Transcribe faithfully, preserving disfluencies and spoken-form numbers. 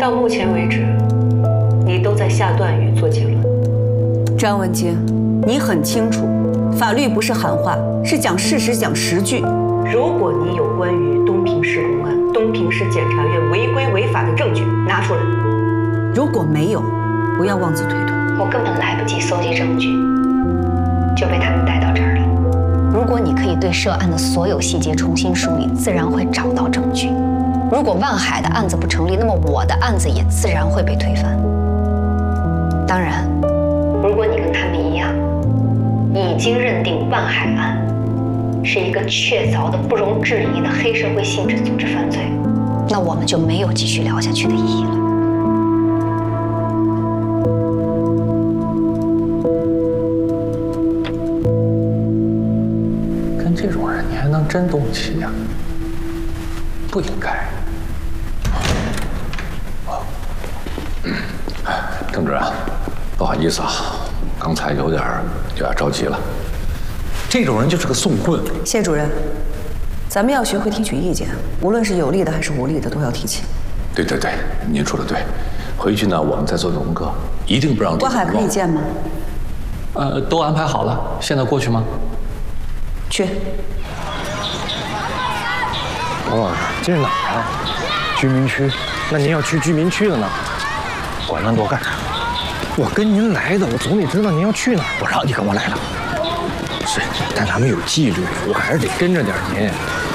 到目前为止，你都在下断语做结论。 张文京，你很清楚，法律不是喊话，是讲事实、讲实据。如果你有关于东平市公安、东平市检察院违规违法的证据，拿出来。如果没有，不要妄自推断。 我根本来不及搜集证据，就被他们带到这儿了。如果你可以对涉案的所有细节重新梳理，自然会找到证据。如果万海的案子不成立，那么我的案子也自然会被推翻。当然，如果你跟他们一样，已经认定万海案是一个确凿的、不容置疑的黑社会性质组织犯罪，那我们就没有继续聊下去的意义了。 跟这种人，你还能真动气呀？不应该。郑主任，不好意思啊，刚才有点有点着急了。这种人就是个送棍。 谢主任，咱们要学会听取意见，无论是有利的还是无利的，都要提起。 对对对，您说的对。回去呢，我们再做做功课，一定不让。 万海可以见吗？ 呃，都安排好了，现在过去吗？ 去。 哦，这是哪儿啊？居民区。那您要去居民区的呢？管那么多干啥？我跟您来的，我总得知道您要去哪儿。我让你跟我来的。是，但咱们有纪律，我还是得跟着点您。